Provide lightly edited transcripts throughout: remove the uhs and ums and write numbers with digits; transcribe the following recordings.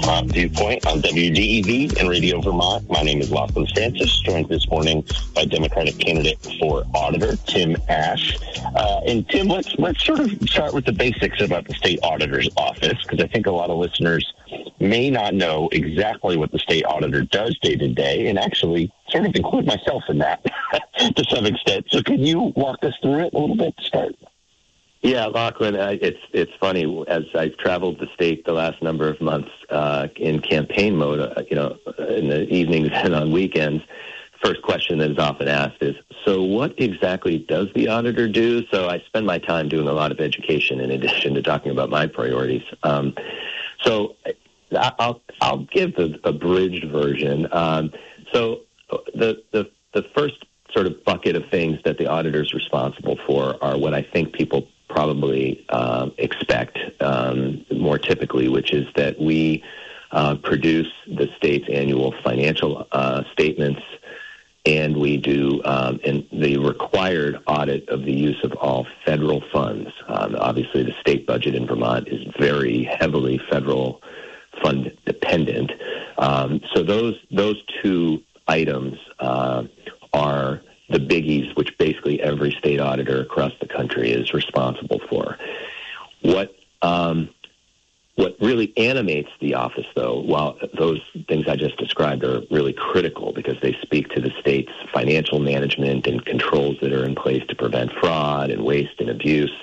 Vermont Viewpoint on WDEV and Radio Vermont. My name is Lachlan Francis, joined this morning by Democratic candidate for auditor, Tim Ash. And Tim, let's sort of start with the basics about the state auditor's office, because I think a lot of listeners may not know exactly what the state auditor does day to day, and actually sort of include myself in that to some extent. So can you walk us through it a little bit to start? Yeah, Lachlan, it's funny. As I've traveled the state the last number of months in campaign mode, in the evenings and on weekends, first question that is often asked is, so what exactly does the auditor do? So I spend my time doing a lot of education in addition to talking about my priorities. So I'll give the abridged version. So the first sort of bucket of things that the auditor is responsible for are what I think people probably expect more typically, which is that we produce the state's annual financial statements, and we do the required audit of the use of all federal funds. Obviously, the state budget in Vermont is very heavily federal fund dependent. So those two items are the biggies, which basically every state auditor across the country is responsible for. What really animates the office, though, while those things I just described are really critical because they speak to the state's financial management and controls that are in place to prevent fraud and waste and abuse,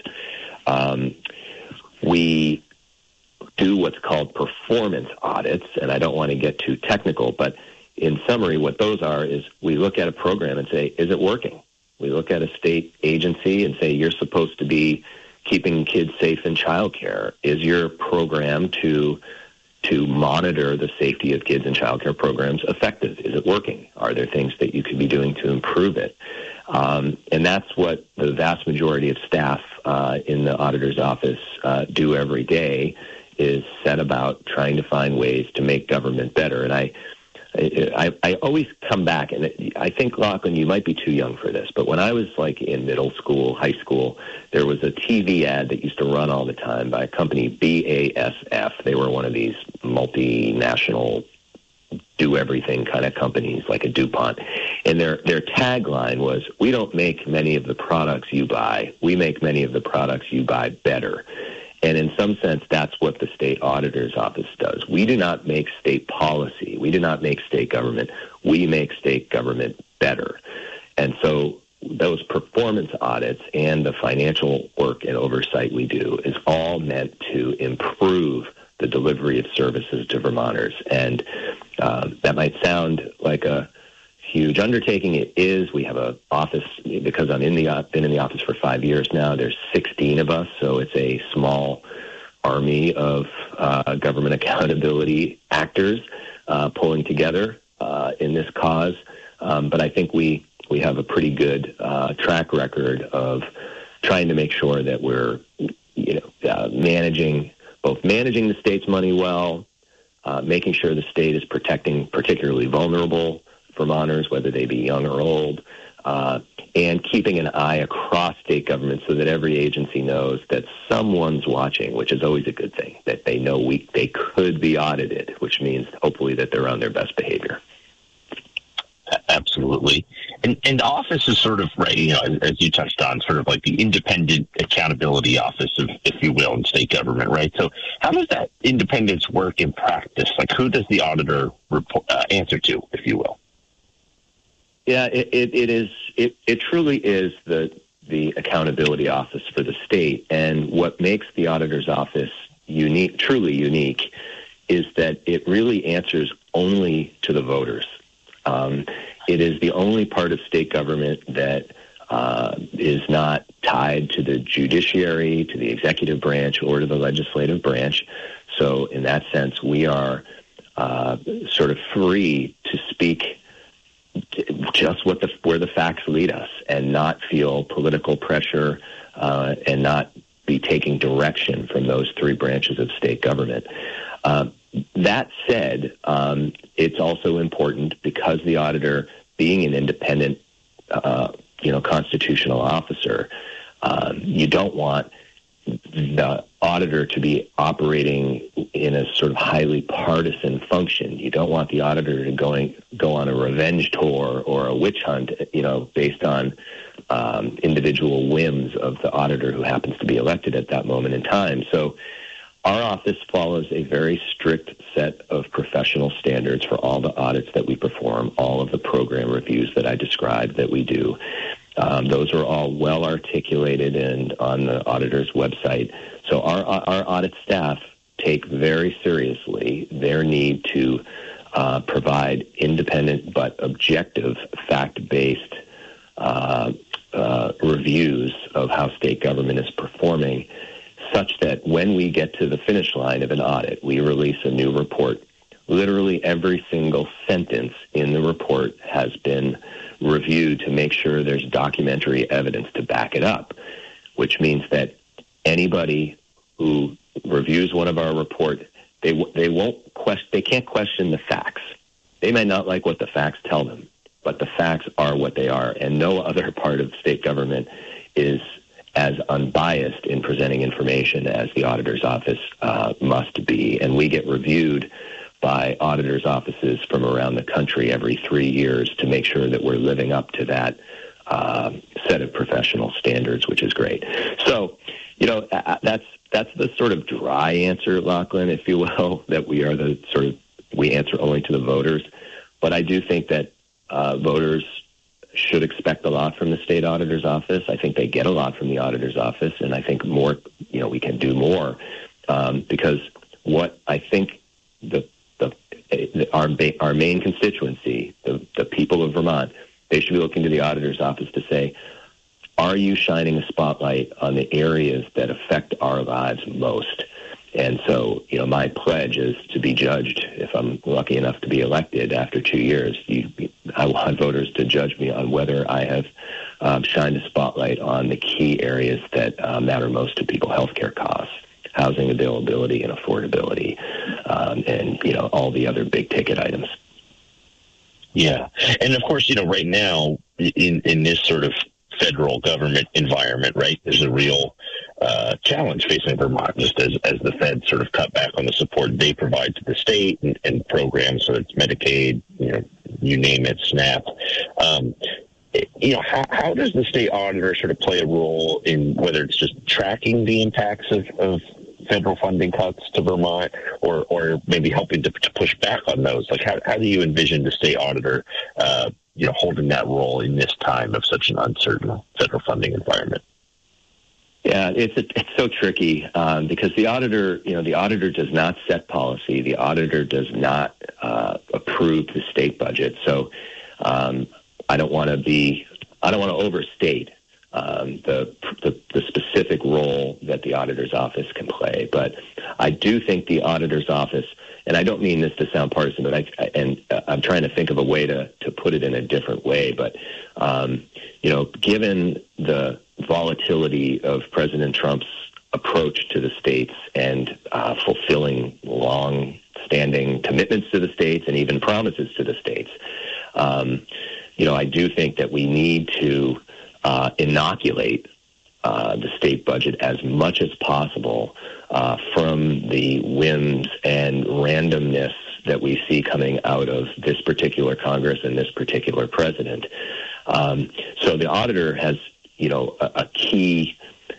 we do what's called performance audits, and I don't want to get too technical, but in summary, what those are is we look at a program and say, is it working? We look at a state agency and say, you're supposed to be keeping kids safe in childcare. Is your program to monitor the safety of kids in childcare programs effective? Is it working? Are there things that you could be doing to improve it? And that's what the vast majority of staff in the auditor's office do every day, is set about trying to find ways to make government better. And I always come back, and I think, Lachlan, you might be too young for this, but when I was like in middle school, high school, there was a TV ad that used to run all the time by a company, BASF. They were one of these multinational do-everything kind of companies like a DuPont. And their tagline was, we don't make many of the products you buy. We make many of the products you buy better. And in some sense, that's what the state auditor's office does. We do not make state policy. We do not make state government. We make state government better. And so those performance audits and the financial work and oversight we do is all meant to improve the delivery of services to Vermonters. And that might sound like a huge undertaking. It is. We have an office, because I've been in the office for 5 years now. There's 16 of us, so it's a small army of government accountability actors pulling together in this cause. But I think we have a pretty good track record of trying to make sure that we're managing the state's money well, making sure the state is protecting particularly vulnerable Vermonters, whether they be young or old, and keeping an eye across state government so that every agency knows that someone's watching, which is always a good thing, that they know they could be audited, which means hopefully that they're on their best behavior. Absolutely. And the office is sort of, right, as you touched on, sort of like the independent accountability office, if you will, in state government, right? So how does that independence work in practice? Like, who does the auditor answer to, if you will? Yeah, it truly is the accountability office for the state. And what makes the auditor's office unique, truly unique, is that it really answers only to the voters. It is the only part of state government that is not tied to the judiciary, to the executive branch, or to the legislative branch. So in that sense, we are sort of free to speak just where the facts lead us, and not feel political pressure, and not be taking direction from those three branches of state government. That said, it's also important, because the auditor, being an independent, constitutional officer, you don't want the auditor to be operating in a sort of highly partisan function. You don't want the auditor to go on a revenge tour or a witch hunt, based on individual whims of the auditor who happens to be elected at that moment in time. So our office follows a very strict set of professional standards for all the audits that we perform, all of the program reviews that I described that we do. Those are all well articulated and on the auditor's website. So our audit staff take very seriously their need to provide independent but objective, fact-based reviews of how state government is performing, such that when we get to the finish line of an audit, we release a new report. Literally every single sentence in the report has been reviewed to make sure there's documentary evidence to back it up, which means that anybody who reviews one of our reports, they can't question the facts. They may not like what the facts tell them, but the facts are what they are, and no other part of state government is as unbiased in presenting information as the auditor's office must be. And we get reviewed by auditors' offices from around the country every 3 years to make sure that we're living up to that set of professional standards, which is great. So, that's the sort of dry answer, Lachlan, if you will, that we answer only to the voters. But I do think that voters should expect a lot from the state auditor's office. I think they get a lot from the auditor's office, and I think more, we can do more, because what I think our main constituency, the people of Vermont, they should be looking to the auditor's office to say, are you shining a spotlight on the areas that affect our lives most? And so, my pledge is to be judged, if I'm lucky enough to be elected after 2 years. I want voters to judge me on whether I have shined a spotlight on the key areas that matter most to people: healthcare costs, housing availability and affordability, and all the other big ticket items. Yeah, and of course, right now in this sort of federal government environment, right, there's a real challenge facing Vermont, just as the Fed sort of cut back on the support they provide to the state and programs, so it's Medicaid, you name it, SNAP. How does the state auditor sort of play a role in whether it's just tracking the impacts of federal funding cuts to Vermont, or maybe helping to push back on those? Like, how do you envision the state auditor, holding that role in this time of such an uncertain federal funding environment? Yeah, it's so tricky because the auditor does not set policy. The auditor does not approve the state budget. So I don't want to overstate the specific role that the auditor's office can play. But I do think the auditor's office, and I don't mean this to sound partisan, but I'm trying to think of a way to put it in a different way. But, given the volatility of President Trump's approach to the states and fulfilling long-standing commitments to the states and even promises to the states, I do think that we need to inoculate the state budget as much as possible from the whims and randomness that we see coming out of this particular Congress and this particular president. So the auditor has, a key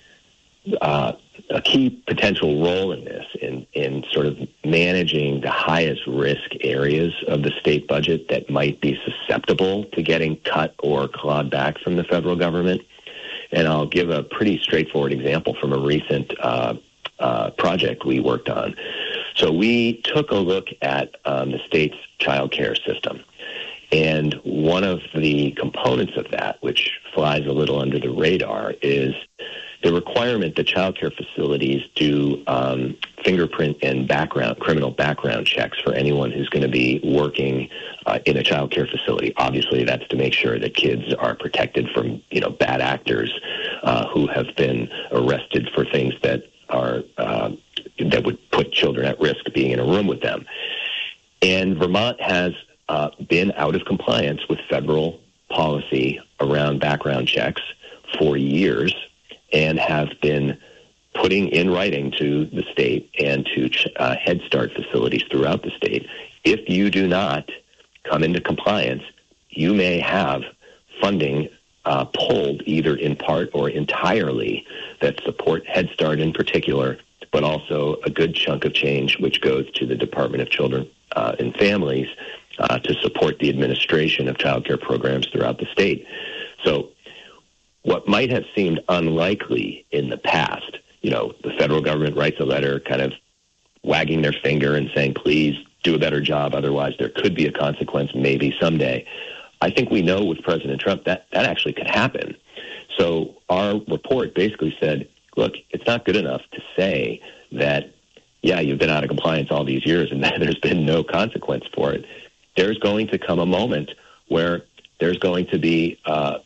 potential role in this, in sort of managing the highest risk areas of the state budget that might be susceptible to getting cut or clawed back from the federal government. And I'll give a pretty straightforward example from a recent project we worked on. So we took a look at the state's child care system. And one of the components of that, which flies a little under the radar, is the requirement that child care facilities do fingerprint and criminal background checks for anyone who's going to be working in a child care facility. Obviously, that's to make sure that kids are protected from, bad actors who have been arrested for things that are that would put children at risk being in a room with them. And Vermont has been out of compliance with federal policy around background checks for years, and have been putting in writing to the state and to Head Start facilities throughout the state, if you do not come into compliance, you may have funding pulled either in part or entirely that support Head Start in particular, but also a good chunk of change which goes to the Department of Children and Families to support the administration of child care programs throughout the state. So what might have seemed unlikely in the past, the federal government writes a letter kind of wagging their finger and saying, please do a better job, otherwise there could be a consequence maybe someday. I think we know with President Trump that actually could happen. So our report basically said, look, it's not good enough to say that, yeah, you've been out of compliance all these years and there's been no consequence for it. There's going to come a moment where there's going to be a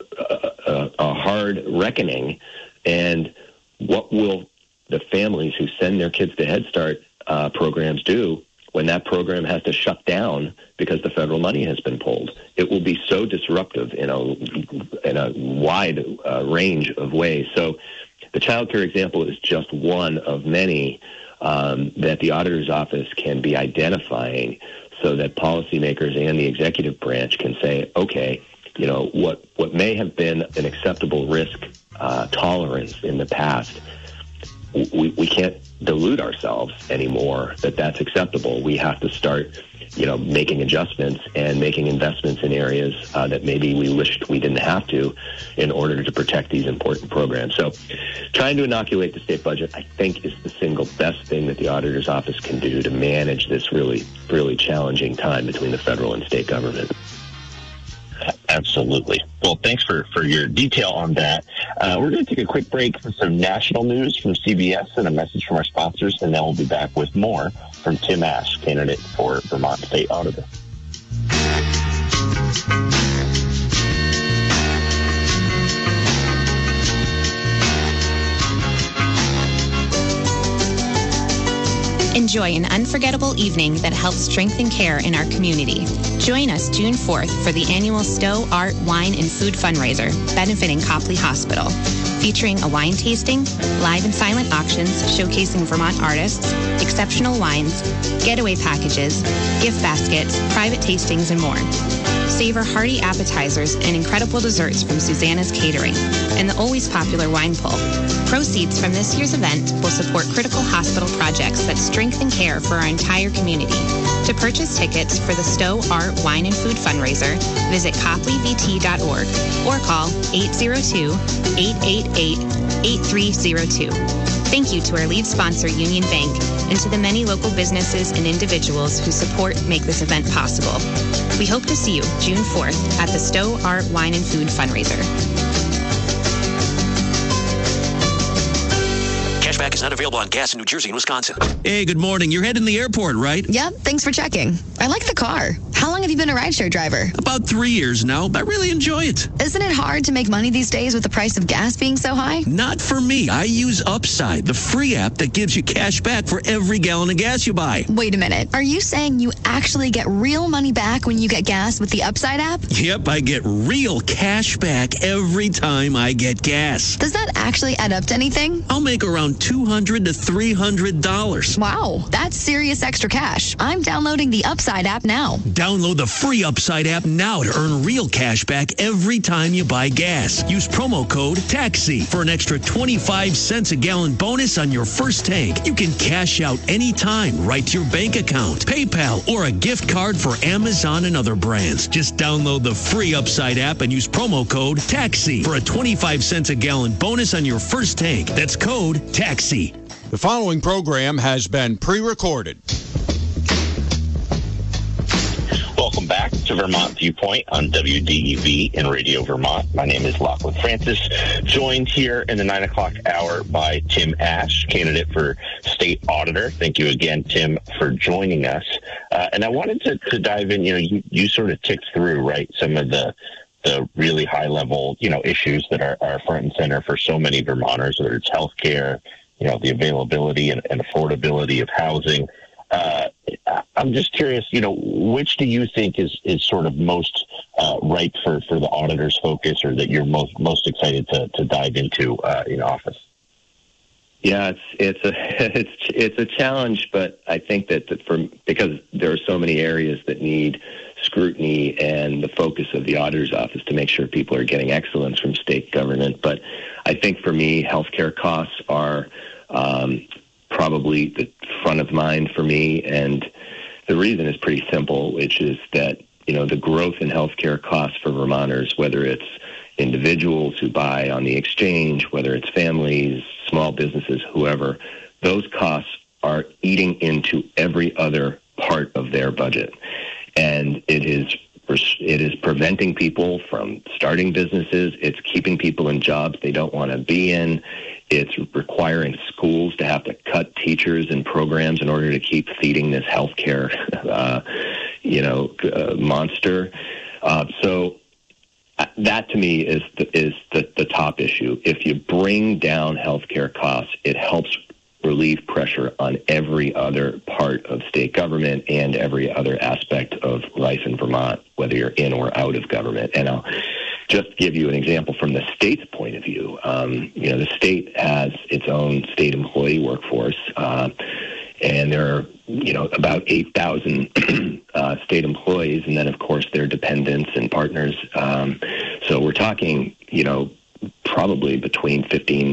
hard reckoning, and what will the families who send their kids to Head Start programs do when that program has to shut down because the federal money has been pulled? It will be so disruptive in a wide range of ways. So the child care example is just one of many that the auditor's office can be identifying so that policymakers and the executive branch can say, okay, what may have been an acceptable risk tolerance in the past, we can't delude ourselves anymore that that's acceptable. We have to start, making adjustments and making investments in areas that maybe we wished we didn't have to in order to protect these important programs. So trying to inoculate the state budget, I think, is the single best thing that the auditor's office can do to manage this really, really challenging time between the federal and state government. Absolutely. Well, thanks for your detail on that. We're going to take a quick break for some national news from CBS and a message from our sponsors, and then we'll be back with more from Tim Ash, candidate for Vermont State Auditor. Enjoy an unforgettable evening that helps strengthen care in our community. Join us June 4th for the annual Stowe Art, Wine, and Food fundraiser benefiting Copley Hospital, featuring a wine tasting, live and silent auctions showcasing Vermont artists, exceptional wines, getaway packages, gift baskets, private tastings, and more. Savor hearty appetizers and incredible desserts from Susanna's Catering and the always popular wine pull. Proceeds from this year's event will support critical hospital projects that strengthen care for our entire community. To purchase tickets for the Stowe Art, Wine, and Food fundraiser, visit copleyvt.org or call 802-888-8302. Thank you to our lead sponsor, Union Bank, and to the many local businesses and individuals who support make this event possible. We hope to see you June 4th at the Stowe Art, Wine, and Food fundraiser. Cashback is not available on gas in New Jersey and Wisconsin. Hey, good morning. You're heading to the airport, right? Yep, thanks for checking. I like the car. How long have you been a rideshare driver? About 3 years now. I really enjoy it. Isn't it hard to make money these days with the price of gas being so high? Not for me. I use Upside, the free app that gives you cash back for every gallon of gas you buy. Wait a minute. Are you saying you actually get real money back when you get gas with the Upside app? Yep, I get real cash back every time I get gas. Does that actually add up to anything? I'll make around $200 to $300. Wow, that's serious extra cash. I'm downloading the Upside app now. Download the free Upside app now to earn real cash back every time you buy gas. Use promo code TAXI for an extra 25 cents a gallon bonus on your first tank. You can cash out anytime right to your bank account, PayPal, or a gift card for Amazon and other brands. Just download the free Upside app and use promo code TAXI for a 25 cents a gallon bonus on your first tank. That's code TAXI. The following program has been pre-recorded. Welcome back to Vermont Viewpoint on WDEV and Radio Vermont. My name is Lachlan Francis, joined here in the 9 o'clock hour by Tim Ash, candidate for State Auditor. Thank you again, Tim, for joining us. And I wanted to dive in. You sort of ticked through, right, some of the really high-level, issues that are front and center for so many Vermonters, whether it's healthcare, the availability and affordability of housing. I'm just curious, which do you think is sort of most ripe for the auditor's focus, or that you're most excited to dive into in office? Yeah, it's a challenge, but I think that because there are so many areas that need scrutiny and the focus of the auditor's office to make sure people are getting excellence from state government. But I think for me, healthcare costs are probably the front of mind for me, and the reason is pretty simple, which is that the growth in healthcare costs for Vermonters, whether it's individuals who buy on the exchange, whether it's families, small businesses, whoever, those costs are eating into every other part of their budget. And it is preventing people from starting businesses. It's keeping people in jobs they don't want to be in. It's requiring schools to have to cut teachers and programs in order to keep feeding this healthcare, monster. So that to me is the top issue. If you bring down healthcare costs, it helps relieve pressure on every other part of state government and every other aspect of life in Vermont, whether you're in or out of government. And I'll just give you an example from the state's point of view. The state has its own state employee workforce, and there are about 8,000 state employees, and then of course their dependents and partners. So we're talking, probably between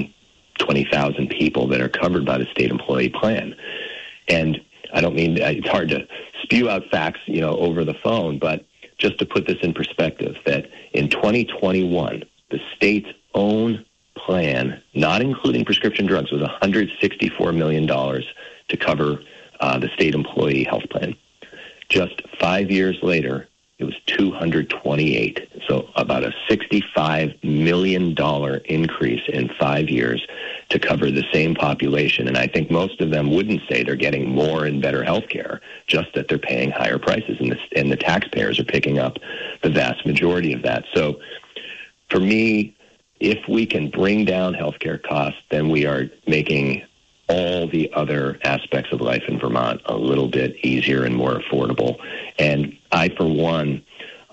20,000 people that are covered by the state employee plan. And I don't mean, it's hard to spew out facts, over the phone, but just to put this in perspective, that in 2021, the state's own plan, not including prescription drugs, was $164 million to cover the state employee health plan. Just 5 years later, it was $228. So about a $65 million increase in 5 years to cover the same population. And I think most of them wouldn't say they're getting more and better health care, just that they're paying higher prices, and the taxpayers are picking up the vast majority of that. So for me, if we can bring down healthcare costs, then we are making all the other aspects of life in Vermont a little bit easier and more affordable. And I, for one,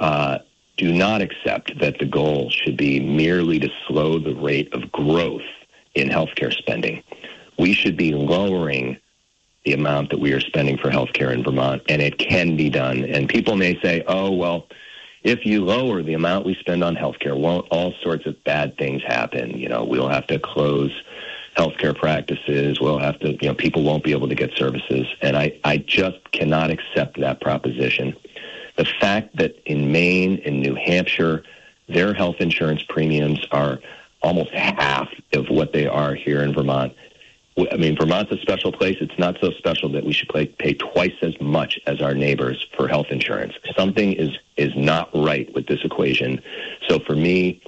do not accept that the goal should be merely to slow the rate of growth in healthcare spending. We should be lowering the amount that we are spending for healthcare in Vermont, and it can be done. And people may say, oh, well, if you lower the amount we spend on healthcare, won't all sorts of bad things happen? We'll have to close healthcare practices. We'll have to, people won't be able to get services. And I just cannot accept that proposition. The fact that in Maine and New Hampshire, their health insurance premiums are almost half of what they are here in Vermont. I mean, Vermont's a special place. It's not so special that we should pay twice as much as our neighbors for health insurance. Something is not right with this equation. So for me,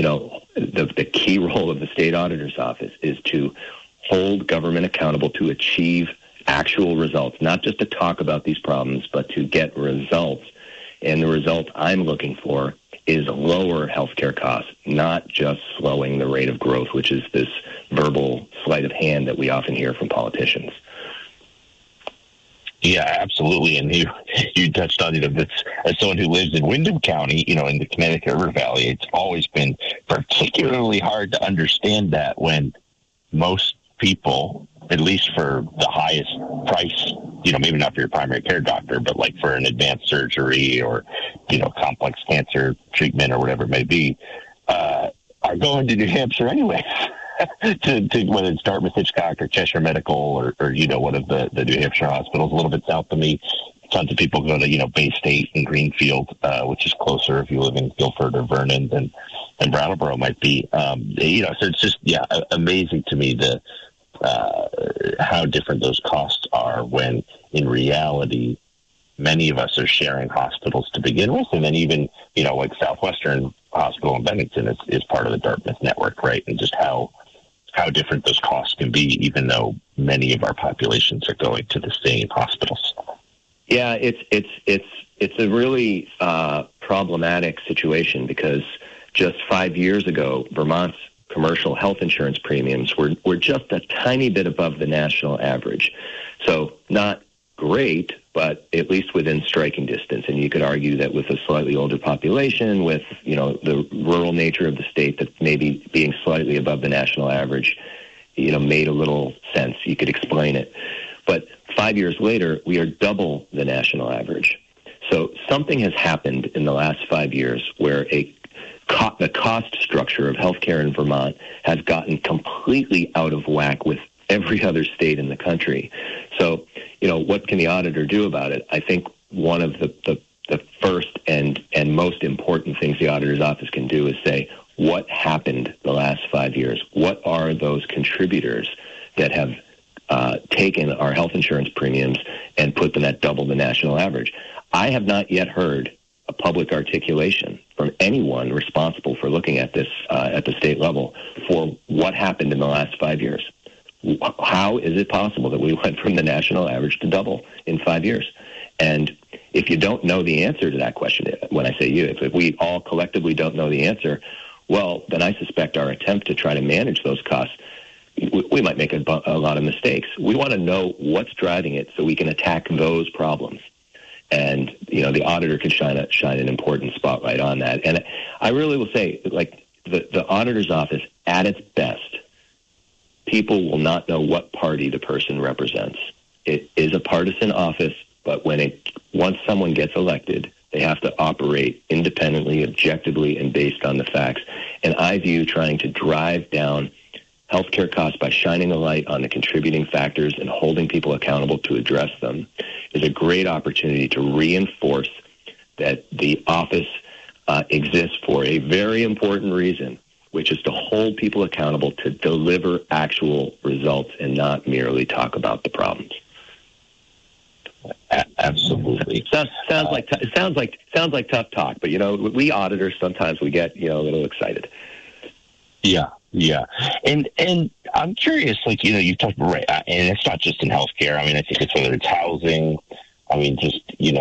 the key role of the state auditor's office is to hold government accountable to achieve actual results, not just to talk about these problems, but to get results. And the result I'm looking for is lower healthcare costs, not just slowing the rate of growth, which is this verbal sleight of hand that we often hear from politicians. Yeah, absolutely. And you touched on it. As someone who lives in Windham County, in the Connecticut River Valley, it's always been particularly hard to understand that when most people, at least for the highest price, maybe not for your primary care doctor, but like for an advanced surgery or, complex cancer treatment or whatever it may be, are going to New Hampshire anyway. to whether it's Dartmouth Hitchcock or Cheshire Medical or one of the New Hampshire hospitals a little bit south of me. Tons of people go to, Bay State and Greenfield, which is closer if you live in Guilford or Vernon than Brattleboro might be. So it's just, amazing to me how different those costs are when in reality, many of us are sharing hospitals to begin with. And then even, like Southwestern Hospital in Bennington is part of the Dartmouth network, right? And just how different those costs can be, even though many of our populations are going to the same hospitals. Yeah, it's a really problematic situation because just 5 years ago, Vermont's commercial health insurance premiums were just a tiny bit above the national average. So not great, but at least within striking distance. And you could argue that with a slightly older population, with, the rural nature of the state, that maybe being slightly above the national average made a little sense. You could explain it. But 5 years later, we are double the national average. So something has happened in the last 5 years where the cost structure of healthcare in Vermont has gotten completely out of whack with every other state in the country. So, what can the auditor do about it? I think one of the first and most important things the auditor's office can do is say, what happened the last 5 years? What are those contributors that have taken our health insurance premiums and put them at double the national average? I have not yet heard a public articulation from anyone responsible for looking at this at the state level for what happened in the last 5 years. How is it possible that we went from the national average to double in 5 years? And if you don't know the answer to that question, when I say you, if we all collectively don't know the answer, well, then I suspect our attempt to try to manage those costs, we might make a lot of mistakes. We want to know what's driving it so we can attack those problems. And, the auditor can shine an important spotlight on that. And I really will say, like, the auditor's office, at its best, people will not know what party the person represents. It is a partisan office, but once someone gets elected, they have to operate independently, objectively, and based on the facts. And I view trying to drive down healthcare costs by shining a light on the contributing factors and holding people accountable to address them is a great opportunity to reinforce that the office exists for a very important reason, which is to hold people accountable to deliver actual results and not merely talk about the problems. Absolutely. Sounds like tough talk, but we auditors sometimes we get a little excited. Yeah. And I'm curious, you talked about, and it's not just in healthcare. I mean, I think it's whether it's housing, just,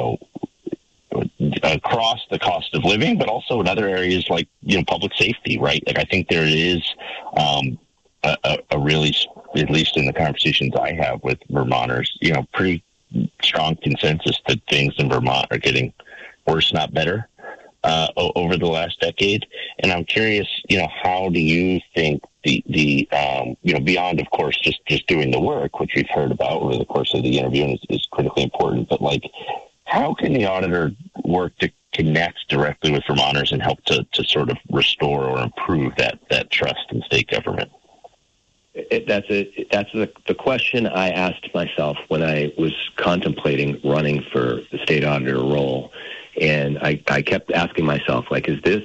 across the cost of living, but also in other areas like, public safety, right? Like, I think there is a really, at least in the conversations I have with Vermonters, pretty strong consensus that things in Vermont are getting worse, not better, over the last decade. And I'm curious, how do you think the beyond, of course, just doing the work, which we've heard about over the course of the interview and is critically important, but how can the auditor work to connect directly with Vermonters and help to sort of restore or improve that trust in state government? That's the question I asked myself when I was contemplating running for the state auditor role, and I kept asking myself, is this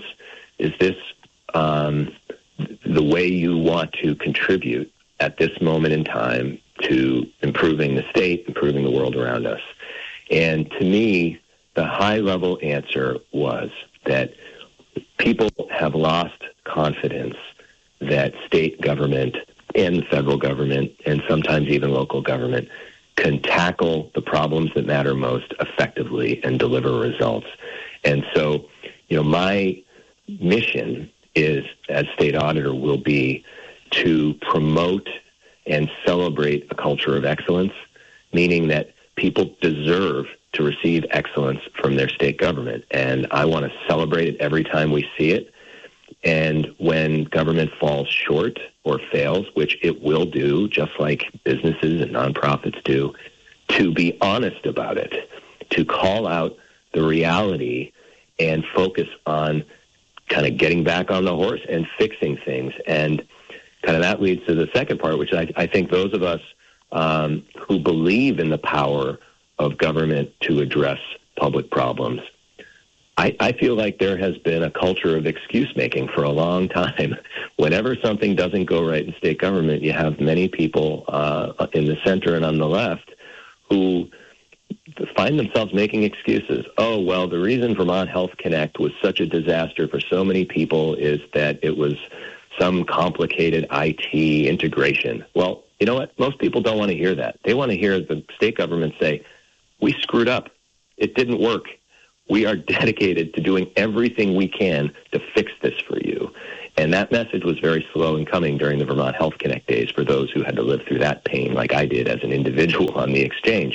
the way you want to contribute at this moment in time to improving the state, improving the world around us? And to me, the high-level answer was that people have lost confidence that state government and the federal government, and sometimes even local government, can tackle the problems that matter most effectively and deliver results. And so, my mission is, as state auditor, will be to promote and celebrate a culture of excellence, meaning that people deserve to receive excellence from their state government. And I want to celebrate it every time we see it. And when government falls short or fails, which it will do, just like businesses and nonprofits do, to be honest about it, to call out the reality and focus on kind of getting back on the horse and fixing things. And kind of that leads to the second part, which I think those of us who believe in the power of government to address public problems, I feel like there has been a culture of excuse-making for a long time. Whenever something doesn't go right in state government, you have many people in the center and on the left who find themselves making excuses. Oh, well, the reason Vermont Health Connect was such a disaster for so many people is that it was some complicated IT integration. Well, you know what? Most people don't want to hear that. They want to hear the state government say, we screwed up. It didn't work. We are dedicated to doing everything we can to fix this for you. And that message was very slow in coming during the Vermont Health Connect days for those who had to live through that pain like I did as an individual on the exchange.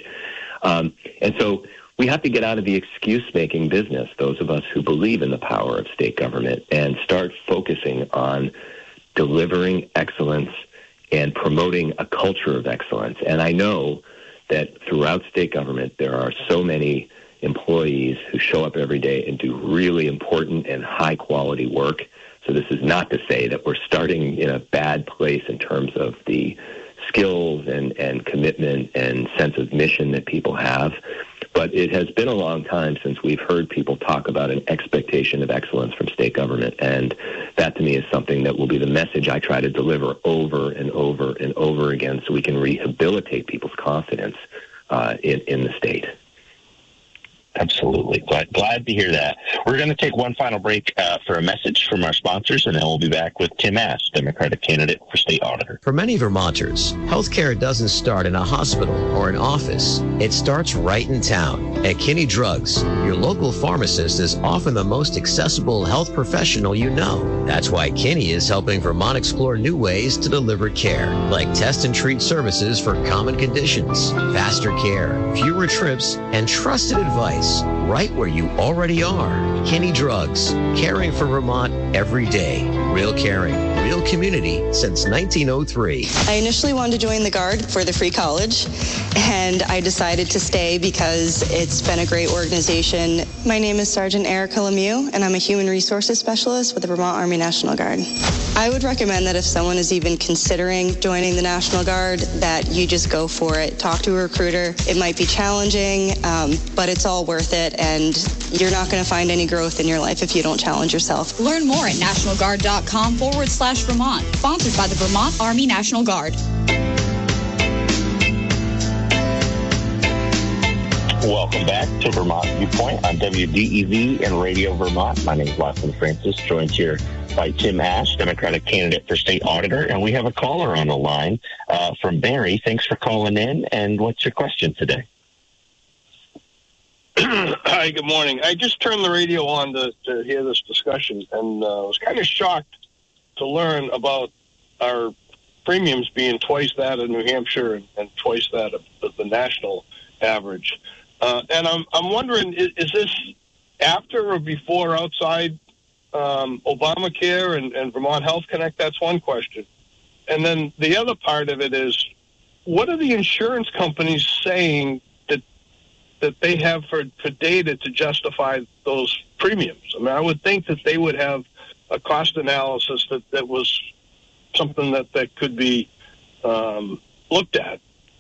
And so we have to get out of the excuse-making business, those of us who believe in the power of state government, and start focusing on delivering excellence and promoting a culture of excellence. And I know that throughout state government, there are so many employees who show up every day and do really important and high-quality work. So this is not to say that we're starting in a bad place in terms of the skills and commitment and sense of mission that people have. But it has been a long time since we've heard people talk about an expectation of excellence from state government. And that, to me, is something that will be the message I try to deliver over and over and over again so we can rehabilitate people's confidence in the state. Absolutely. Glad to hear that. We're going to take one final break for a message from our sponsors, and then we'll be back with Tim Ash, Democratic candidate for state auditor. For many Vermonters, healthcare doesn't start in a hospital or an office. It starts right in town. At Kinney Drugs, your local pharmacist is often the most accessible health professional you know. That's why Kinney is helping Vermont explore new ways to deliver care, like test and treat services for common conditions, faster care, fewer trips, and trusted advice right where you already are. Kinney Drugs, caring for Vermont every day. Real caring, real community since 1903. I initially wanted to join the Guard for the free college, and I decided to stay because it's been a great organization. My name is Sergeant Erica Lemieux, and I'm a human resources specialist with the Vermont Army National Guard. I would recommend that if someone is even considering joining the National Guard, that you just go for it. Talk to a recruiter. It might be challenging, but it's all worth it, and you're not going to find any growth in your life if you don't challenge yourself. Learn more at nationalguard.com/Vermont. Sponsored by the Vermont Army National Guard. Welcome back to Vermont Viewpoint on WDEV and Radio Vermont. My name is Lawson Francis, joined here by Tim Ash, Democratic candidate for state auditor. And we have a caller on the line from Barry. Thanks for calling in. And what's your question today? Hi, good morning. I just turned the radio on to hear this discussion, and was kind of shocked to learn about our premiums being twice that of New Hampshire and twice that of the national average. And I'm wondering, is this after or before outside Obamacare and Vermont Health Connect? That's one question. And then the other part of it is, what are the insurance companies saying that they have for data to justify those premiums? I mean, I would think that they would have a cost analysis that was something that could be looked at.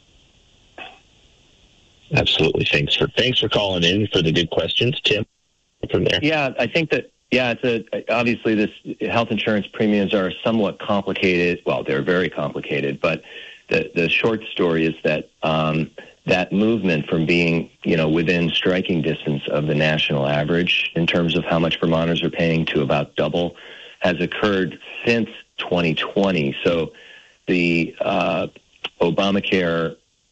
Absolutely. Thanks for calling in for the good questions, Tim. From there. Yeah, I think that, obviously this health insurance premiums are somewhat complicated. Well, they're very complicated, but the short story is that that movement from being, within striking distance of the national average in terms of how much Vermonters are paying to about double has occurred since 2020. So the Obamacare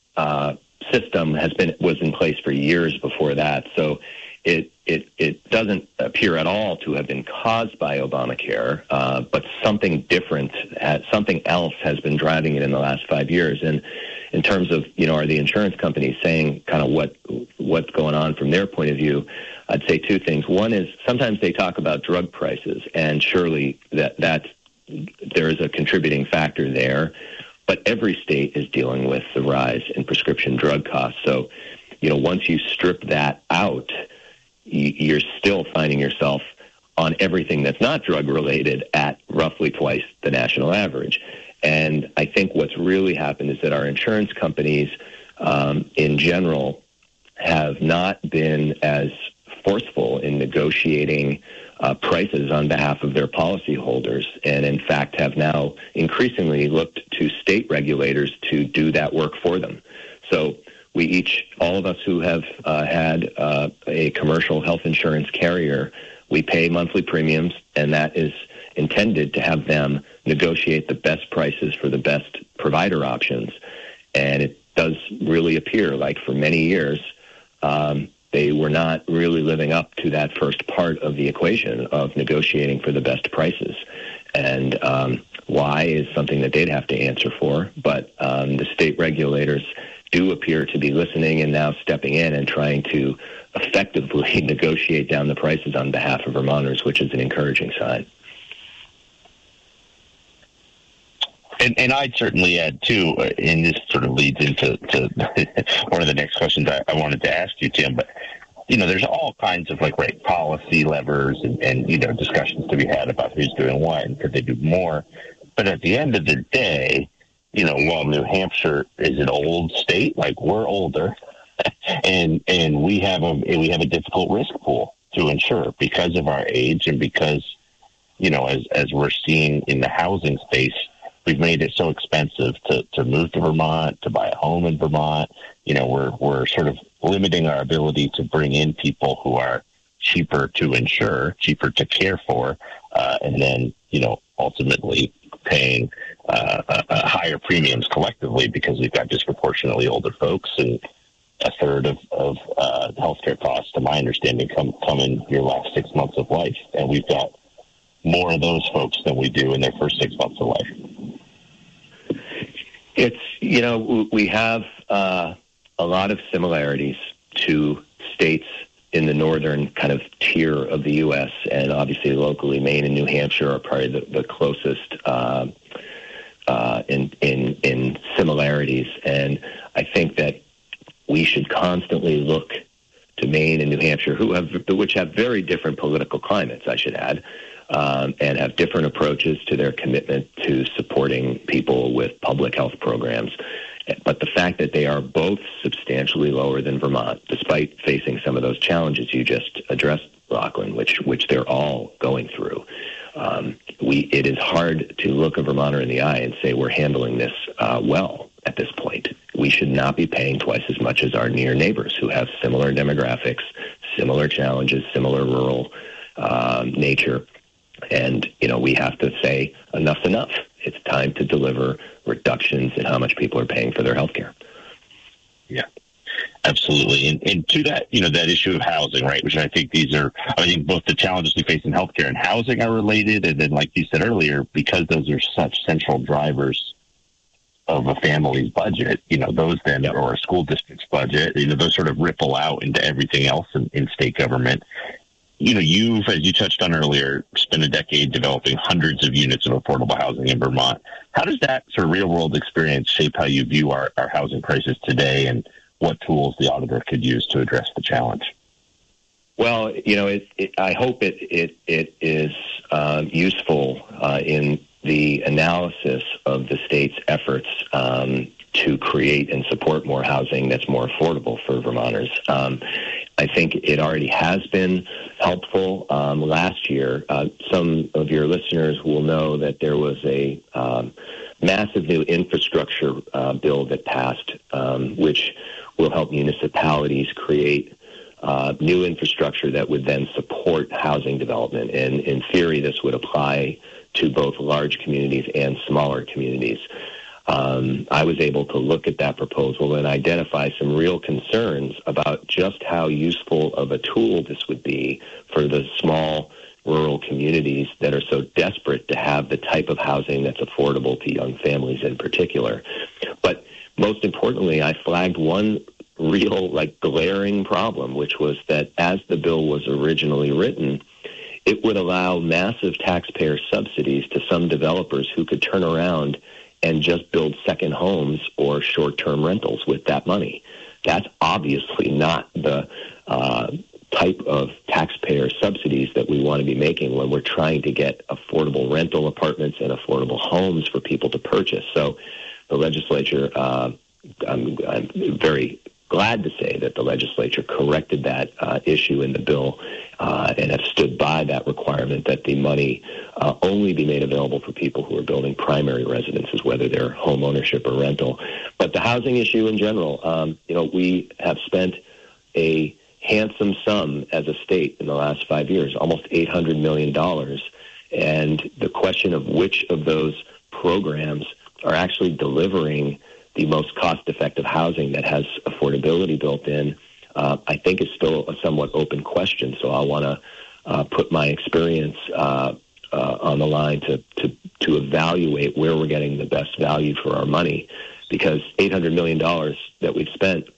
system was in place for years before that. So it doesn't appear at all to have been caused by Obamacare, but something different, something else has been driving it in the last 5 years. And in terms of, are the insurance companies saying kind of what's going on from their point of view, I'd say two things. One is sometimes they talk about drug prices, and surely that there is a contributing factor there. But every state is dealing with the rise in prescription drug costs. So, once you strip that out, you're still finding yourself on everything that's not drug-related at roughly twice the national average. And I think what's really happened is that our insurance companies, in general, have not been as forceful in negotiating prices on behalf of their policyholders, and in fact have now increasingly looked to state regulators to do that work for them. So all of us who have had a commercial health insurance carrier, we pay monthly premiums, and that is intended to have them negotiate the best prices for the best provider options. And it does really appear like for many years, they were not really living up to that first part of the equation of negotiating for the best prices. And why is something that they'd have to answer for. But the state regulators do appear to be listening and now stepping in and trying to effectively negotiate down the prices on behalf of Vermonters, which is an encouraging sign. And I'd certainly add, too, and this sort of leads into one of the next questions I wanted to ask you, Tim, but, there's all kinds of, policy levers and discussions to be had about who's doing what and could they do more. But at the end of the day, while New Hampshire is an old state, we're older, and we have a difficult risk pool to insure because of our age and because, as we're seeing in the housing space, we've made it so expensive to move to Vermont, to buy a home in Vermont. We're sort of limiting our ability to bring in people who are cheaper to insure, cheaper to care for, and then, ultimately paying higher premiums collectively because we've got disproportionately older folks, and a third of healthcare costs, to my understanding, come in your last 6 months of life. And we've got more of those folks than we do in their first 6 months of life. It's, we have a lot of similarities to states in the northern kind of tier of the U.S., and obviously locally Maine and New Hampshire are probably the closest in similarities. And I think that we should constantly look to Maine and New Hampshire, which have very different political climates, I should add, and have different approaches to their commitment to supporting people with public health programs. But the fact that they are both substantially lower than Vermont, despite facing some of those challenges you just addressed, Lachlan, which they're all going through, it is hard to look a Vermonter in the eye and say we're handling this well at this point. We should not be paying twice as much as our near neighbors who have similar demographics, similar challenges, similar rural nature. And, we have to say enough's enough. It's time to deliver reductions in how much people are paying for their health care. Yeah, absolutely. And to that, that issue of housing, right, which I think both the challenges we face in healthcare and housing are related. And then, like you said earlier, because those are such central drivers of a family's budget, those then, or a school district's budget, those sort of ripple out into everything else in state government. You've, as you touched on earlier, spent a decade developing hundreds of units of affordable housing in Vermont. How does that sort of real-world experience shape how you view our housing crisis today, and what tools the auditor could use to address the challenge? Well, I hope it is useful in the analysis of the state's efforts to create and support more housing that's more affordable for Vermonters. I think it already has been helpful. Last year, some of your listeners will know that there was a massive new infrastructure bill that passed, which will help municipalities create new infrastructure that would then support housing development. And in theory, this would apply to both large communities and smaller communities. I was able to look at that proposal and identify some real concerns about just how useful of a tool this would be for the small rural communities that are so desperate to have the type of housing that's affordable to young families in particular. But most importantly, I flagged one real, glaring problem, which was that as the bill was originally written, it would allow massive taxpayer subsidies to some developers who could turn around and just build second homes or short-term rentals with that money. That's obviously not the type of taxpayer subsidies that we want to be making when we're trying to get affordable rental apartments and affordable homes for people to purchase. So the legislature, I'm very glad to say that the legislature corrected that issue in the bill and have stood by that requirement that the money only be made available for people who are building primary residences, whether they're home ownership or rental. But the housing issue in general, we have spent a handsome sum as a state in the last 5 years, almost $800 million. And the question of which of those programs are actually delivering the most cost-effective housing that has affordability built in, I think is still a somewhat open question. So I want to put my experience on the line to evaluate where we're getting the best value for our money, because $800 million that we've spent